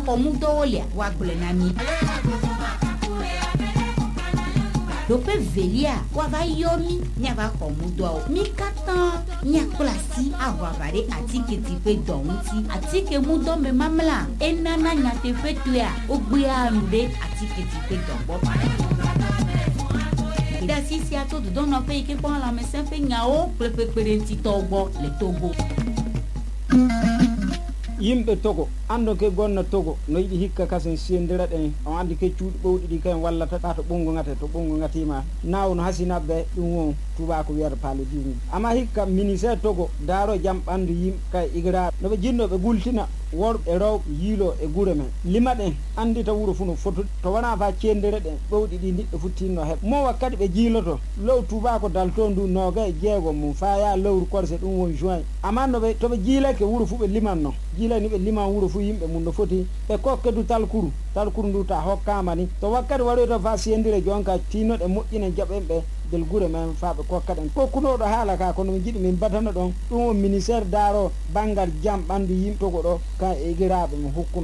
ko mu dole wa gulnami dope velia waga yomi nyaga ko mu do mi katan nyaklasi awavare atike ti pe donti atike mu do me mamla enana nyate fetua ogbe anure atike ti pe donbo da sisi ato do don no pe ke pon la me se fe nyao pepe ti togo le togo yimɓe togo ando ke gonna togo no yiɗi hikka kasen sendira ɗen on andi ke cuuɗi ɓowɗi ɗi kayen wallata ɗa to ɓongo ngate to ɓongo ngatima nawno hasinaɓe ɗum won tubako wiyata paludisme ama hikka ministére togo daaro jam ɓandu yimɓe kay igiraɓe noɓe jinnoɓe gultina worɓe e rewɓe yiilo e guure men lima ɗen andita wuuro fu no fotude to wona fa cendere ɗen ɓowɗi ɗi ndiɗɗo fu tinno heɓ mo wakkati ɓe jiiloto low tubako dal to ndu noga e jeegom mum fa ya lewru korse ɗum won juin ama noɓe toɓe jiilake wuuro fu ɓe limanno jiilani ɓe liman wuuro fu yimɓe mum no foti ɓe kokke du talkuru ndu ta hokkama ni to wakkati waɗoyto fa sendire jonka tinnoɗe moƴƴine jaɓenɓe del gure men fa ɓe kokkaɗen kokkunoɗo haala ka kono min jiiɗi min batana ɗon ɗum o ministére daaro banggal jam ɓandu yimɓe togo ɗo ka e igiraɓe mo hukkuno